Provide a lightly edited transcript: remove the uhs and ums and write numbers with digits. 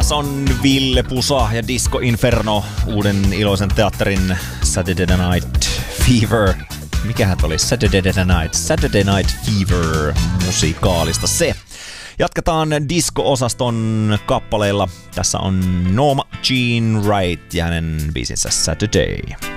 Tässä on Ville Pusa ja Disco Inferno uuden iloisen teatterin Saturday Night Fever. Mikähän oli Saturday Night Fever musikaalista se. Jatketaan disco-osaston kappaleilla. Tässä on Norma Jean Wright ja hänen biisinsä Saturday.